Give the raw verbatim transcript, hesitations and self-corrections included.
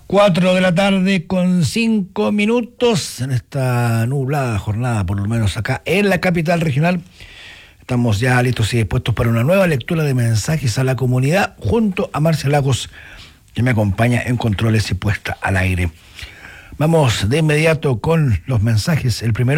Cuatro de la tarde con cinco minutos en esta nublada jornada, por lo menos acá en la capital regional. Estamos ya listos y dispuestos para una nueva lectura de mensajes a la comunidad junto a Marcia Lagos, que me acompaña en controles y puesta al aire. Vamos de inmediato con los mensajes. El primero